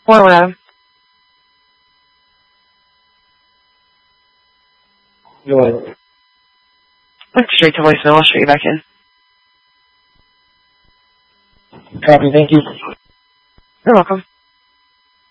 Hold on, Adam. Go ahead. Went straight to voicemail. I'll straight you back in. Copy, thank you. You're welcome.